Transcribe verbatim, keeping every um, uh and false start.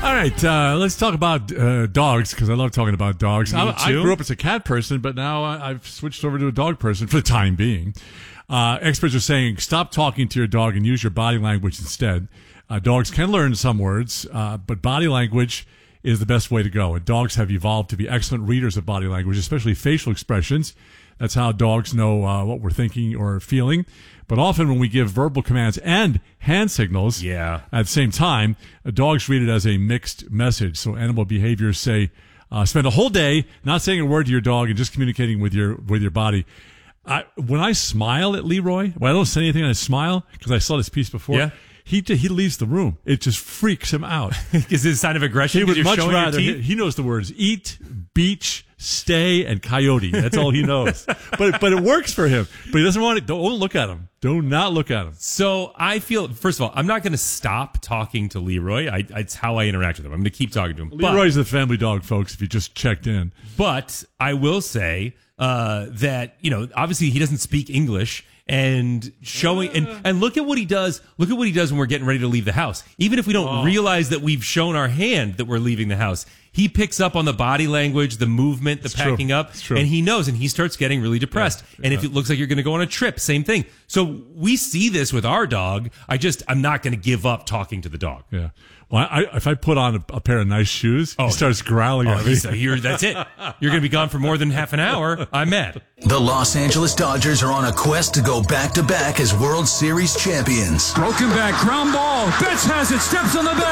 All right, uh, let's talk about uh, dogs, because I love talking about dogs. I, I grew up as a cat person, but now I, I've switched over to a dog person for the time being. Uh, experts are saying stop talking to your dog and use your body language instead. Uh, dogs can learn some words, uh, but body language is the best way to go. And dogs have evolved to be excellent readers of body language, especially facial expressions. That's how dogs know uh, what we're thinking or feeling. But often when we give verbal commands and hand signals yeah. at the same time, uh, dogs read it as a mixed message. So animal behaviors say, uh, spend a whole day not saying a word to your dog and just communicating with your with your body. I, when I smile at Leroy, when I don't say anything and I smile, because I saw this piece before, yeah. he he leaves the room. It just freaks him out. Is it a sign of aggression? He would you're much showing rather, your he, teeth? he knows the words eat, beach, stay, and coyote. That's all he knows. but but it works for him. But he doesn't want it. Don't look at him. Do not look at him. So I feel, first of all, I'm not going to stop talking to Leroy. I, it's how I interact with him. I'm going to keep talking to him. Leroy's but, the family dog, folks, if you just checked in. But I will say uh, that, you know, obviously he doesn't speak English. And showing and, and look at what he does. Look at what he does when we're getting ready to leave the house. Even if we don't oh. realize that we've shown our hand that we're leaving the house, he picks up on the body language, the movement, the it's packing true. up, It's true. and he knows. And he starts getting really depressed. Yeah, and yeah. if it looks like you're going to go on a trip, same thing. So we see this with our dog. I just I'm not going to give up talking to the dog. Yeah. Well, I, if I put on a, a pair of nice shoes, oh, he starts growling oh, at me. So you're, that's it. You're going to be gone for more than half an hour. I'm mad. The Los Angeles Dodgers are on a quest to go back-to-back as World Series champions. Broken back, ground ball. Betts has it, steps on the back.